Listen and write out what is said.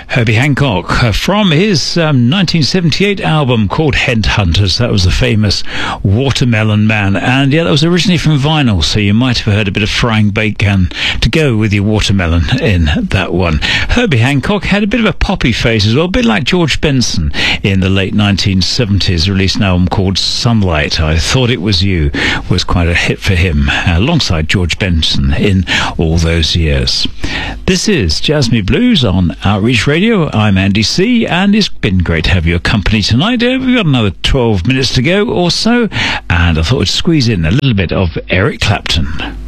Herbie Hancock from his 1978 album called Headhunters. That was the famous Watermelon Man, and yeah, that was originally from vinyl, so you might have heard a bit of frying bacon to go with your watermelon in that one. Herbie Hancock had a bit of a poppy face as well, a bit like George Benson in the late 1970s, released an album called Sunlight. I Thought It Was You was quite a hit for him, alongside George Benson in all those years. This is Jazz Me Blues on Outreach Radio. I'm Andy C, and it's been great to have your company tonight. We've got another 12 minutes to go or so, and I thought I'd squeeze in a little bit of Eric Clapton.